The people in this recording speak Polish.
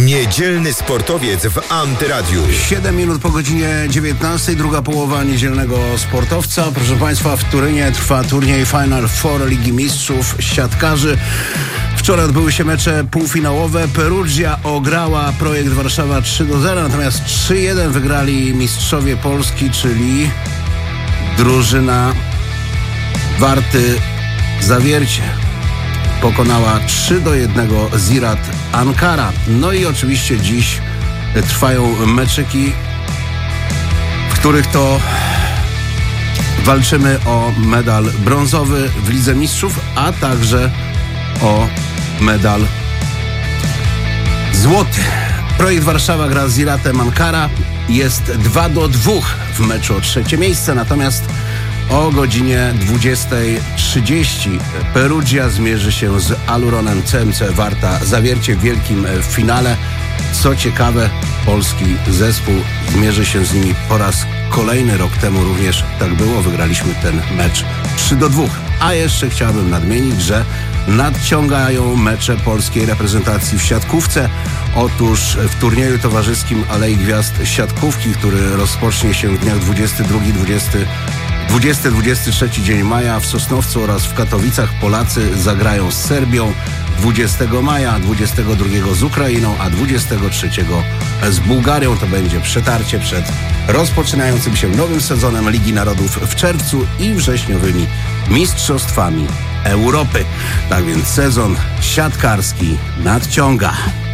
Niedzielny sportowiec w Antyradiu. 7 minut po godzinie 19, druga połowa niedzielnego sportowca. Proszę Państwa, w Turynie trwa turniej Final Four Ligi Mistrzów Siatkarzy. Wczoraj odbyły się mecze półfinałowe. Perugia ograła Projekt Warszawa 3-0, natomiast 3-1 wygrali mistrzowie Polski, czyli drużyna Warty Zawiercie. Pokonała 3-1 Ziraat Ankara. No i oczywiście dziś trwają meczyki, w których to walczymy o medal brązowy w Lidze Mistrzów, a także o medal złoty. Projekt Warszawa gra z Ziraatem Ankara. Jest 2-2 w meczu o trzecie miejsce, natomiast o godzinie 20:30 Perugia zmierzy się z Aluronem CMC Warta Zawiercie w wielkim finale. Co ciekawe, polski zespół zmierzy się z nimi po raz kolejny. Rok temu również tak było. Wygraliśmy ten mecz 3-2. A jeszcze chciałbym nadmienić, że nadciągają mecze polskiej reprezentacji w siatkówce. Otóż w turnieju towarzyskim Alei Gwiazd Siatkówki, który rozpocznie się w dniach 20-23 dzień maja w Sosnowcu oraz w Katowicach, Polacy zagrają z Serbią 20 maja, 22 z Ukrainą, a 23 z Bułgarią. To będzie przetarcie przed rozpoczynającym się nowym sezonem Ligi Narodów w czerwcu i wrześniowymi mistrzostwami Europy. Tak więc sezon siatkarski nadciąga.